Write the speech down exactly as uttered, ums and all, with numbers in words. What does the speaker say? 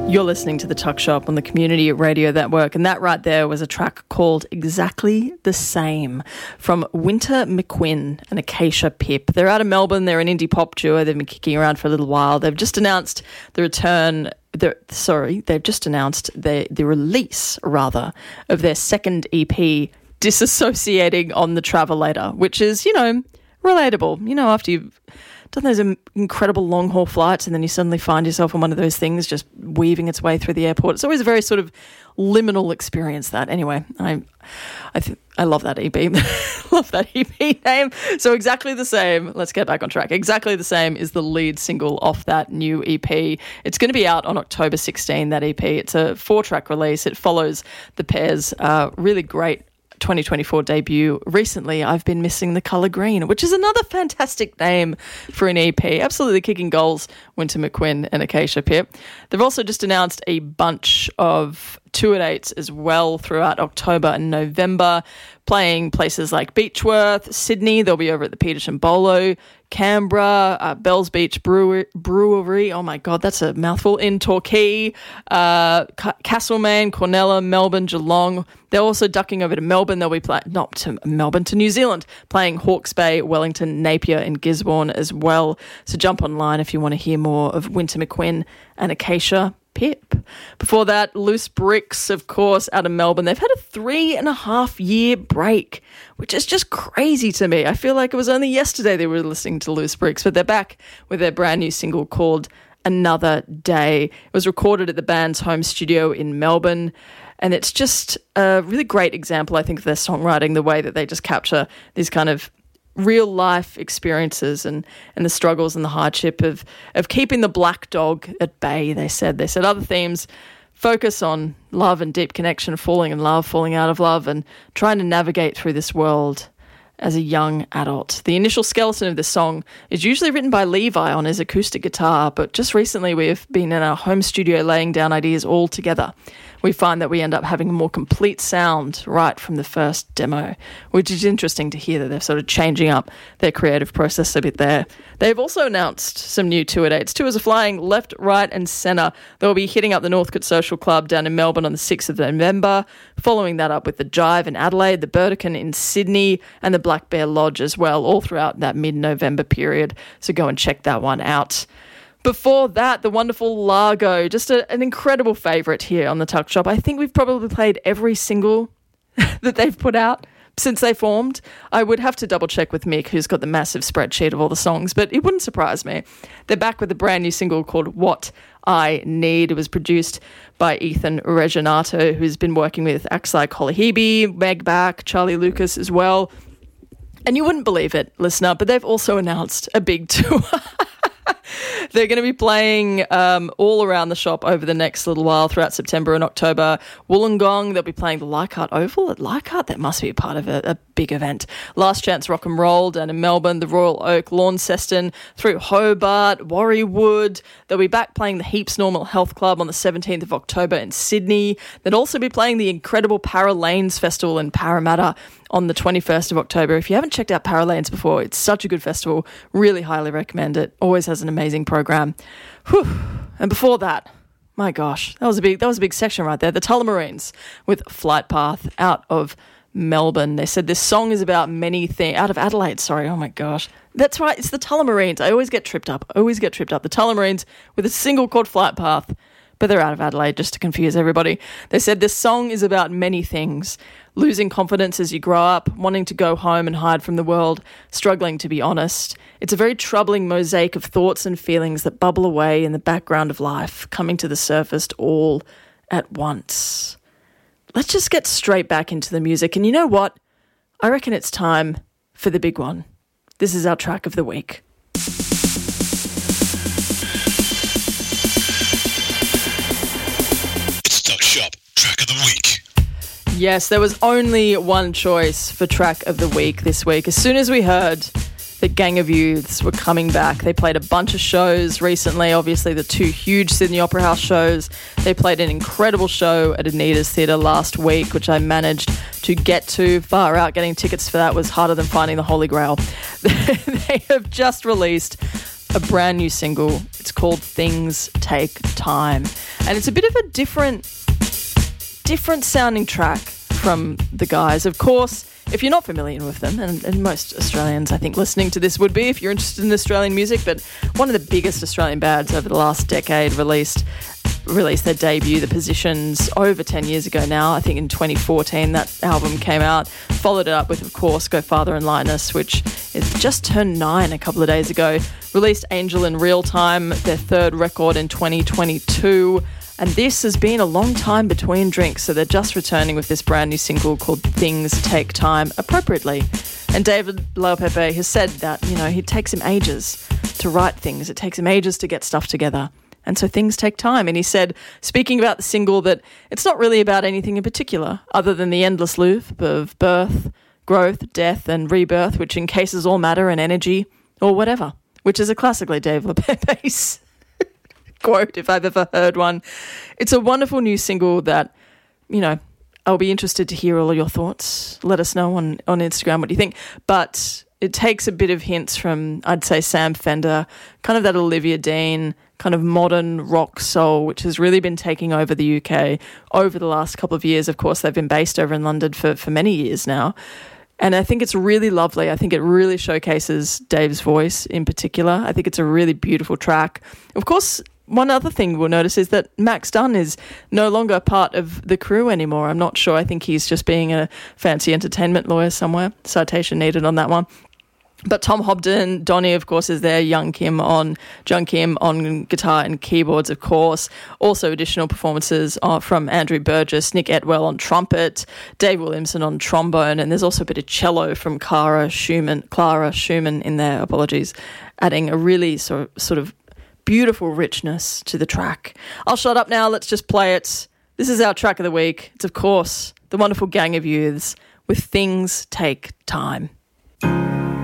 You're listening to The Tuck Shop on the Community Radio Network, and that right there was a track called Exactly the Same from Winter McQuinn and Acacia Pip. They're out of Melbourne. They're an indie pop duo. They've been kicking around for a little while. They've just announced the return, the, sorry, they've just announced the, the release, rather, of their second E P, Disassociating on the Travelator, which is, you know, relatable. You know, after you've done those incredible long-haul flights and then you suddenly find yourself on one of those things just weaving its way through the airport. It's always a very sort of liminal experience, that. Anyway, I I, th- I love that E P. Love that E P name. So Exactly the Same, let's get back on track. Exactly the Same is the lead single off that new E P. It's going to be out on October sixteenth, that E P. It's a four-track release. It follows the pair's uh, really great twenty twenty-four debut. Recently, I've Been Missing the Colour Green, which is another fantastic name for an E P. Absolutely kicking goals, Winter McQuinn and Acacia Pip. They've also just announced a bunch of tour dates as well throughout October and November, playing places like Beechworth, Sydney. They'll be over at the Petersham Bolo, Canberra, uh, Bells Beach Brewery, Brewery. Oh my God, that's a mouthful. In Torquay, uh, C- Castlemaine, Cornella, Melbourne, Geelong. They're also ducking over to Melbourne. They'll be playing, not to Melbourne, to New Zealand, playing Hawke's Bay, Wellington, Napier and Gisborne as well. So jump online if you want to hear more of Winter McQuinn and Acacia Pip. Before that, Loose Bricks, of course, out of Melbourne. They've had a three and a half year break, which is just crazy to me. I feel like it was only yesterday they were listening to Loose Bricks, but they're back with their brand new single called Another Day. It was recorded at the band's home studio in Melbourne, and it's just a really great example, I think, of their songwriting, the way that they just capture these kind of real life experiences and, and the struggles and the hardship of, of keeping the black dog at bay, they said. They said other themes focus on love and deep connection, falling in love, falling out of love, and trying to navigate through this world as a young adult. The initial skeleton of the song is usually written by Levi on his acoustic guitar, but just recently we've been in our home studio laying down ideas all together. We find that we end up having a more complete sound right from the first demo, which is interesting to hear that they're sort of changing up their creative process a bit there. They've also announced some new tour dates. Tours are flying left, right and centre. They'll be hitting up the Northcote Social Club down in Melbourne on the sixth of November, following that up with the Jive in Adelaide, the Burdekin in Sydney and the Black Bear Lodge as well, all throughout that mid-November period. So go and check that one out. Before that, the wonderful Largo, just a, an incredible favourite here on the Tuck Shop. I think we've probably played every single that they've put out since they formed. I would have to double check with Mick, who's got the massive spreadsheet of all the songs, but it wouldn't surprise me. They're back with a brand new single called What I Need. It was produced by Ethan Reginato, who's been working with acts like Holly Hebe, Meg Back, Charlie Lucas as well. And you wouldn't believe it, listener, but they've also announced a big tour. They're going to be playing um, all around the shop over the next little while throughout September and October. Wollongong, they'll be playing the Leichhardt Oval at Leichhardt. That must be a part of a, a big event. Last Chance Rock and Roll down in Melbourne, the Royal Oak, Launceston, through Hobart, Warriewood. They'll be back playing the Heaps Normal Health Club on the seventeenth of October in Sydney. They'll also be playing the incredible Para Lanes Festival in Parramatta on the twenty-first of October. If you haven't checked out Para Lanes before, it's such a good festival. Really highly recommend it. Always has an amazing program. Whew. And before that, my gosh, that was a big that was a big section right there. The Tullamarines with Flight Path out of Melbourne. They said this song is about many things. Out of Adelaide, sorry. Oh my gosh. That's right. It's the Tullamarines. I always get tripped up. I always get tripped up. The Tullamarines with a single called Flight Path, but they're out of Adelaide, just to confuse everybody. They said this song is about many things. Losing confidence as you grow up, wanting to go home and hide from the world, struggling to be honest. It's a very troubling mosaic of thoughts and feelings that bubble away in the background of life, coming to the surface all at once. Let's just get straight back into the music. And you know what? I reckon it's time for the big one. This is our track of the week. It's Tuck Shop Track of the Week. Yes, there was only one choice for track of the week this week. As soon as we heard that Gang of Youths were coming back, they played a bunch of shows recently, obviously the two huge Sydney Opera House shows. They played an incredible show at Anita's Theatre last week, which I managed to get to. Far out, getting tickets for that was harder than finding the Holy Grail. They have just released a brand new single. It's called Things Take Time. And it's a bit of a different, different sounding track from the guys. Of course, if you're not familiar with them, and, and most Australians, I think, listening to this would be if you're interested in Australian music, but one of the biggest Australian bands over the last decade released released their debut, The Positions, over ten years ago now. I think in twenty fourteen that album came out. Followed it up with, of course, Go Farther and Lightness, which is just turned nine a couple of days ago. Released Angel in Real Time, their third record in twenty twenty-two. And this has been a long time between drinks, so they're just returning with this brand new single called Things Take Time, appropriately. And David LaPepe has said that, you know, it takes him ages to write things. It takes him ages to get stuff together. And so things take time. And he said, speaking about the single, that it's not really about anything in particular other than the endless loop of birth, growth, death, and rebirth, which encases all matter and energy or whatever, which is a classically Dave LaPepe's quote, if I've ever heard one. It's a wonderful new single that, you know, I'll be interested to hear all of your thoughts. Let us know on, on Instagram what you think. But it takes a bit of hints from, I'd say, Sam Fender, kind of that Olivia Dean, kind of modern rock soul, which has really been taking over the U K over the last couple of years. Of course, they've been based over in London for, for many years now. And I think it's really lovely. I think it really showcases Dave's voice in particular. I think it's a really beautiful track. Of course, one other thing we'll notice is that Max Dunn is no longer part of the crew anymore. I'm not sure. I think he's just being a fancy entertainment lawyer somewhere. Citation needed on that one. But Tom Hobden, Donny, of course, is there. Young Kim on, Jung Kim on guitar and keyboards, of course. Also additional performances are from Andrew Burgess, Nick Etwell on trumpet, Dave Williamson on trombone, and there's also a bit of cello from Clara Schumann, Clara Schumann in there, apologies, adding a really sort of, sort of beautiful richness to the track. I'll shut up now. Let's just play it. This is our track of the week. It's, of course, the wonderful Gang of Youths with Things Take Time.